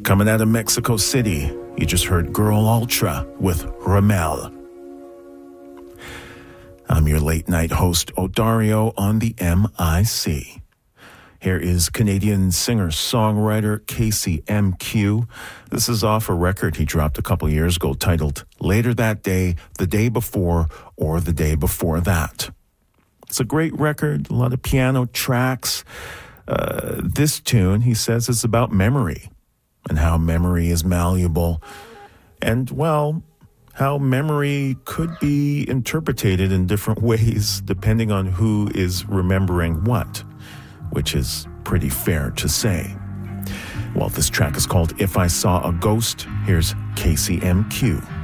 Coming out of Mexico City, you just heard Girl Ultra with Ramel. I'm your late night host, Odario, on the MIC. Here is Canadian singer-songwriter Casey MQ. This is off a record he dropped a couple years ago titled Later That Day, The Day Before, or The Day Before That. It's a great record, a lot of piano tracks. This tune, he says, is about memory and how memory is malleable and, well, how memory could be interpreted in different ways depending on who is remembering what, which is pretty fair to say. Well, this track is called If I Saw a Ghost. Here's Casey MQ.